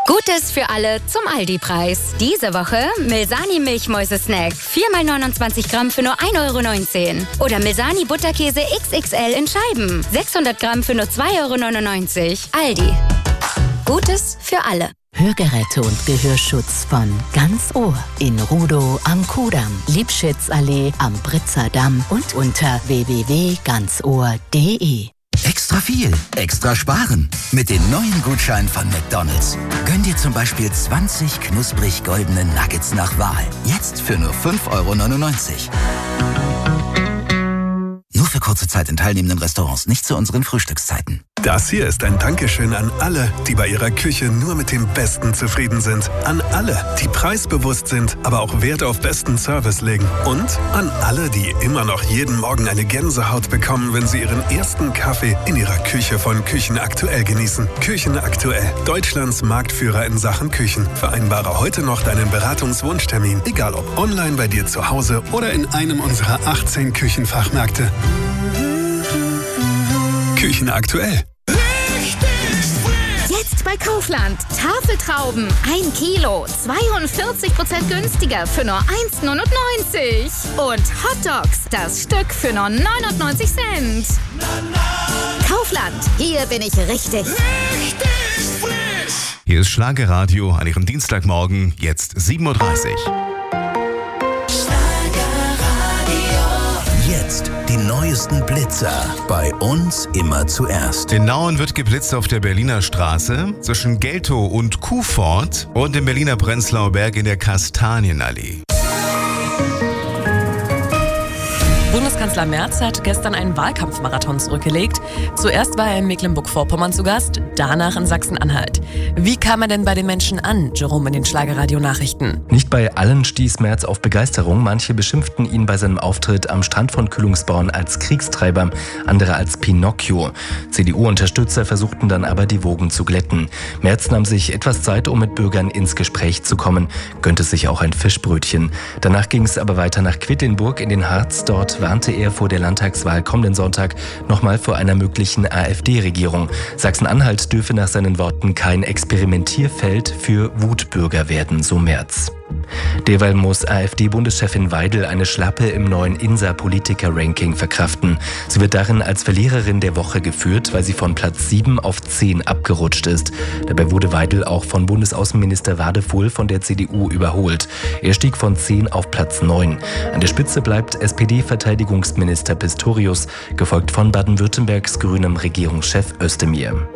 Gutes für alle zum Aldi-Preis. Diese Woche Milsani Milchmäuse-Snack. 4x29 Gramm für nur 1,19 €. Oder Milsani Butterkäse XXL in Scheiben. 600 Gramm für nur 2,99 €. Aldi. Gutes für alle. Hörgeräte und Gehörschutz von Ganz Ohr in Rudow am Kudamm, Liebschitzallee am Britzer Damm und unter www.ganzohr.de. Extra viel, extra sparen. Mit den neuen Gutscheinen von McDonald's. Gönn dir zum Beispiel 20 knusprig goldene Nuggets nach Wahl. Jetzt für nur 5,99 €. Nur für kurze Zeit in teilnehmenden Restaurants, nicht zu unseren Frühstückszeiten. Das hier ist ein Dankeschön an alle, die bei ihrer Küche nur mit dem Besten zufrieden sind. An alle, die preisbewusst sind, aber auch Wert auf besten Service legen. Und an alle, die immer noch jeden Morgen eine Gänsehaut bekommen, wenn sie ihren ersten Kaffee in ihrer Küche von Küchen Aktuell genießen. Küchen Aktuell, Deutschlands Marktführer in Sachen Küchen. Vereinbare heute noch deinen Beratungswunschtermin, egal ob online bei dir zu Hause oder in einem unserer 18 Küchenfachmärkte. Küchen Aktuell. Jetzt bei Kaufland. Tafeltrauben 1 Kilo, 42% günstiger für nur 1,99 €. Und Hotdogs, das Stück für nur 99 Cent. Kaufland, hier bin ich richtig. Hier ist Schlagerradio an Ihrem Dienstagmorgen, jetzt 7:30 Uhr. Jetzt die neuesten Blitzer. Bei uns immer zuerst. In Nauen wird geblitzt auf der Berliner Straße, zwischen Geltow und Kuhfort und im Berliner Prenzlauer Berg in der Kastanienallee. Bundeskanzler Merz hat gestern einen Wahlkampfmarathon zurückgelegt. Zuerst war er in Mecklenburg-Vorpommern zu Gast, danach in Sachsen-Anhalt. Wie kam er denn bei den Menschen an, Jerome in den Schlagerradio-Nachrichten? Nicht bei allen stieß Merz auf Begeisterung. Manche beschimpften ihn bei seinem Auftritt am Strand von Kühlungsborn als Kriegstreiber, andere als Pinocchio. CDU-Unterstützer versuchten dann aber, die Wogen zu glätten. Merz nahm sich etwas Zeit, um mit Bürgern ins Gespräch zu kommen, gönnte sich auch ein Fischbrötchen. Danach ging es aber weiter nach Quedlinburg in den Harz. Dort warnte er vor der Landtagswahl kommenden Sonntag nochmal vor einer möglichen AfD-Regierung. Sachsen-Anhalt dürfe nach seinen Worten kein Experimentierfeld für Wutbürger werden, so Merz. Derweil muss AfD-Bundeschefin Weidel eine Schlappe im neuen INSA-Politiker-Ranking verkraften. Sie wird darin als Verliererin der Woche geführt, weil sie von Platz 7 auf 10 abgerutscht ist. Dabei wurde Weidel auch von Bundesaußenminister Wadefuhl von der CDU überholt. Er stieg von 10 auf Platz 9. An der Spitze bleibt SPD-Verteidigungsminister Pistorius, gefolgt von Baden-Württembergs grünem Regierungschef Özdemir.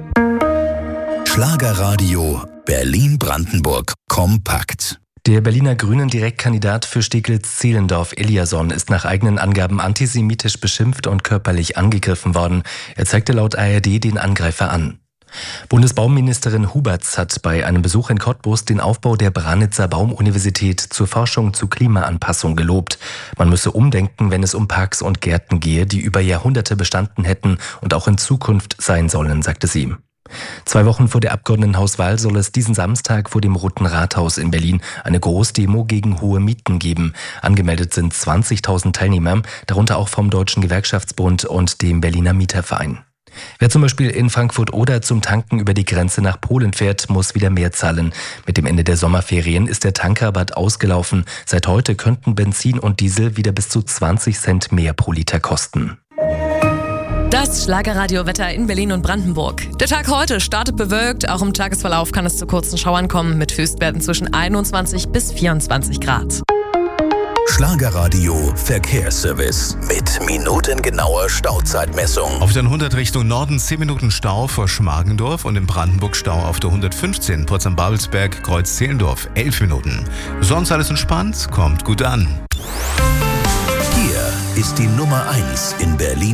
Schlagerradio Berlin-Brandenburg kompakt. Der Berliner Grünen-Direktkandidat für Steglitz-Zehlendorf, Eliasson, ist nach eigenen Angaben antisemitisch beschimpft und körperlich angegriffen worden. Er zeigte laut ARD den Angreifer an. Bundesbauministerin Huberts hat bei einem Besuch in Cottbus den Aufbau der Branitzer Baumuniversität zur Forschung zu Klimaanpassung gelobt. Man müsse umdenken, wenn es um Parks und Gärten gehe, die über Jahrhunderte bestanden hätten und auch in Zukunft sein sollen, sagte sie. 2 Wochen vor der Abgeordnetenhauswahl soll es diesen Samstag vor dem Roten Rathaus in Berlin eine Großdemo gegen hohe Mieten geben. Angemeldet sind 20.000 Teilnehmer, darunter auch vom Deutschen Gewerkschaftsbund und dem Berliner Mieterverein. Wer zum Beispiel in Frankfurt-Oder zum Tanken über die Grenze nach Polen fährt, muss wieder mehr zahlen. Mit dem Ende der Sommerferien ist der Tankrabatt ausgelaufen. Seit heute könnten Benzin und Diesel wieder bis zu 20 Cent mehr pro Liter kosten. Das Schlagerradio-Wetter in Berlin und Brandenburg. Der Tag heute startet bewölkt. Auch im Tagesverlauf kann es zu kurzen Schauern kommen mit Höchstwerten zwischen 21 bis 24 Grad. Schlagerradio Verkehrsservice mit minutengenauer Stauzeitmessung. Auf der 100 Richtung Norden 10 Minuten Stau vor Schmargendorf und im Brandenburg-Stau auf der 115 Potsdam-Babelsberg, Kreuz Zehlendorf 11 Minuten. Sonst alles entspannt, kommt gut an. Hier ist die Nummer 1 in Berlin.